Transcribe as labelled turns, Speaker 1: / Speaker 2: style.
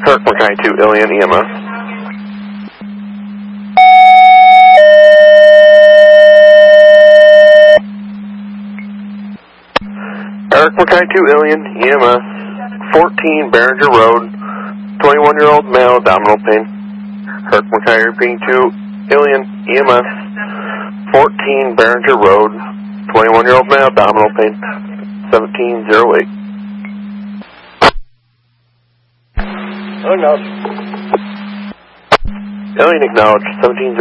Speaker 1: Kirk McKay 2, Alien EMS. Eric McKay 2, Alien EMS, 14 Behringer Road, 21-year-old male, abdominal pain. Kirk McKay repeating 2, Alien EMS, 14 Behringer Road, 21-year-old male, abdominal pain, 1708.
Speaker 2: Acknowledge.
Speaker 1: Alien acknowledged, 1708.